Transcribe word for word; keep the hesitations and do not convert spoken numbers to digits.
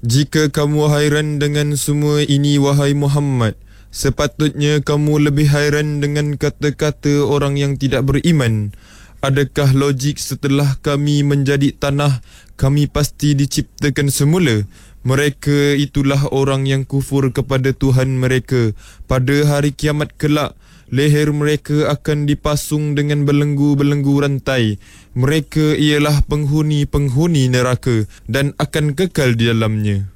Jika kamu hairan dengan semua ini, wahai Muhammad, sepatutnya kamu lebih hairan dengan kata-kata orang yang tidak beriman. Adakah logik setelah kami menjadi tanah, kami pasti diciptakan semula? Mereka itulah orang yang kufur kepada Tuhan mereka. Pada hari kiamat kelak, leher mereka akan dipasung dengan belenggu-belenggu rantai. Mereka ialah penghuni-penghuni neraka dan akan kekal di dalamnya.